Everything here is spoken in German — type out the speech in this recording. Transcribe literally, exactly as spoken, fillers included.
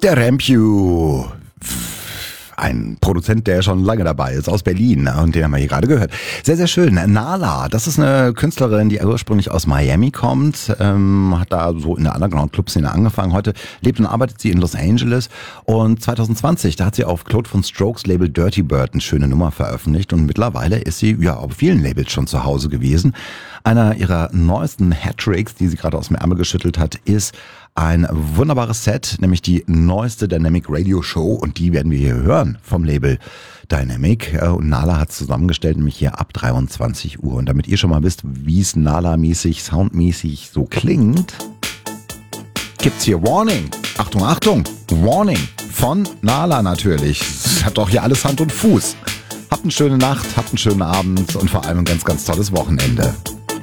Der Rampew. Ein Produzent, der schon lange dabei ist, aus Berlin. Und den haben wir hier gerade gehört. Sehr, sehr schön. Nala, das ist eine Künstlerin, die ursprünglich aus Miami kommt. Ähm, hat da so in der Underground-Club-Szene angefangen. Heute lebt und arbeitet sie in Los Angeles. Und zwanzig zwanzig, da hat sie auf Claude von Strokes Label Dirty Bird eine schöne Nummer veröffentlicht. Und mittlerweile ist sie ja auf vielen Labels schon zu Hause gewesen. Einer ihrer neuesten Hattricks, die sie gerade aus dem Ärmel geschüttelt hat, ist ein wunderbares Set, nämlich die neueste Dynamic Radio Show, und die werden wir hier hören vom Label Dynamic. Und Nala hat es zusammengestellt, nämlich hier ab dreiundzwanzig Uhr. Und damit ihr schon mal wisst, wie es Nala-mäßig, soundmäßig so klingt, gibt's hier Warning. Achtung, Achtung, Warning von Nala natürlich. Das hat doch hier alles Hand und Fuß. Habt eine schöne Nacht, habt einen schönen Abend und vor allem ein ganz, ganz tolles Wochenende.